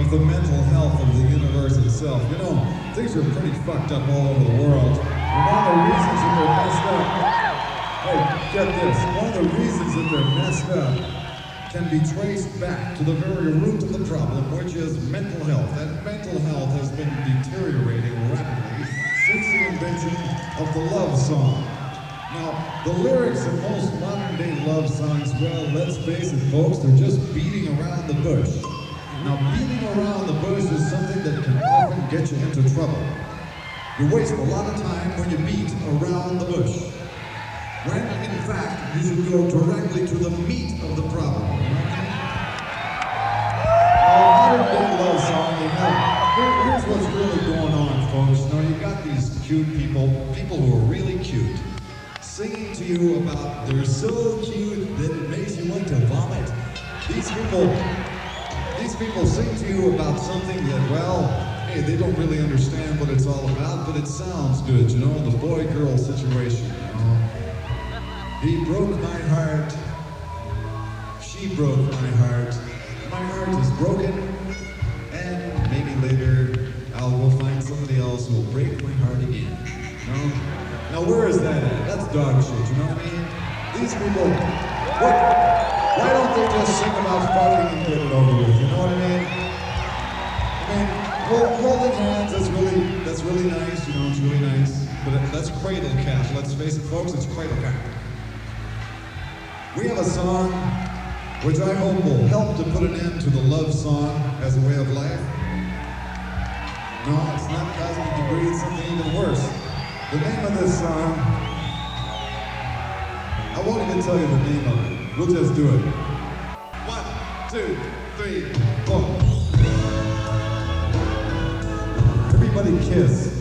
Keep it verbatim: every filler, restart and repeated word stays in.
of the mental health of the universe itself. You know, things are pretty fucked up all over the world. And one of the reasons that they're messed up, hey, get this, one of the reasons that they're messed up can be traced back to the very root of the problem, which is mental health. And mental health has been deteriorating rapidly since the invention of the love song. Now, the lyrics of most modern-day love songs, well, let's face it, folks, they're just beating around the bush. Now, beating around the bush is something that can often get you into trouble. You waste a lot of time when you beat around the bush, when, in fact, you should go directly to the meat of the problem. Now, modern-day love song, you have, here, here's what's really going on, folks. Now, you got these cute people, people who are really cute, singing to you about they're so cute that it makes you want to vomit. These people, these people sing to you about something that, well, hey, they don't really understand what it's all about, but it sounds good, you know, the boy-girl situation, you know. He broke my heart, she broke my heart, my heart is broken, and maybe later I'll go find somebody else who will break my heart again, you know? Now, where is that at? That's dog shit, you know what I mean? These people, what, why don't they just sing about fucking and get it over with, you know what I mean? I mean, hold, holding hands, that's really, that's really nice, you know, it's really nice. But it, that's cradle cap, let's face it, folks, it's cradle cap. We have a song which I hope will help to put an end to the love song as a way of life. No, it's not cosmic debris, it's something even worse. The name of this song, I won't even tell you the name of it. We'll just do it. One, two, three, four. Everybody kiss.